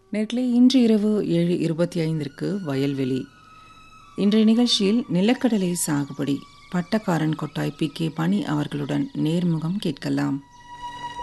நேர்களே இன்று இரவு 7:25 வயல்வெளி. இன்றைய நிகழ்ச்சியில் நிலக்கடலை சாகுபடி பட்டக்காரன் கொட்டாய் பி கே பணி அவர்களுடன் நேர்முகம் கேட்கலாம்.